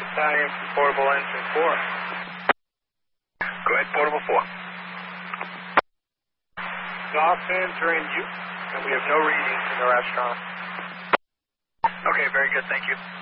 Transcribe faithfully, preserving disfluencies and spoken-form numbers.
Italian from Portable Engine four. Go ahead, Portable four. Golf entering you, and we have no readings in the restaurant. Okay, very good, thank you.